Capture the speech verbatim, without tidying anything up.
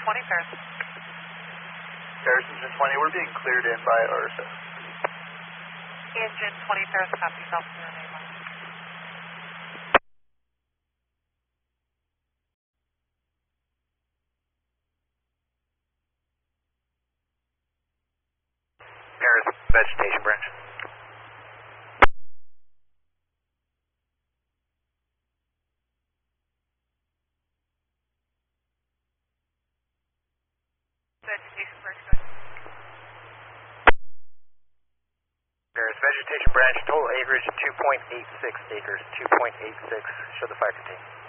twenty, Paris. Paris, engine twenty, we're being cleared in by R S S. Engine twenty, Paris, copy, South Zero nine one. Paris, vegetation branch. Vegetation branch, go ahead. Paris, vegetation branch, total acreage two point eight six acres, two point eight six, show the fire contain.